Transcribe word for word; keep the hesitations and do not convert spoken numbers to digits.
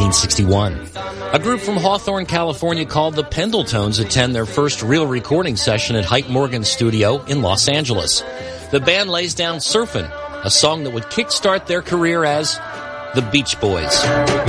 nineteen sixty-one. A group from Hawthorne, California called the Pendletones attend their first real recording session at Hype Morgan's studio in Los Angeles. The band lays down Surfin', a song that would kickstart their career as the Beach Boys.